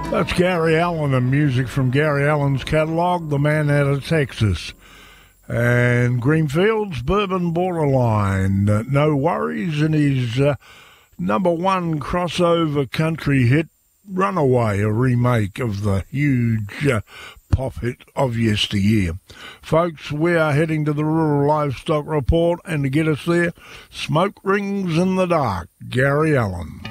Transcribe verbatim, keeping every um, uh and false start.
That's Gary Allan and music from Gary Allan's catalogue, The Man Out of Texas. And Greenfield's Bourbon Borderline, uh, No Worries, and his uh, number one crossover country hit, Runaway, a remake of the huge uh, pop hit of yesteryear. Folks, we are heading to the Rural Livestock Report, and to get us there, Smoke Rings in the Dark, Gary Allan.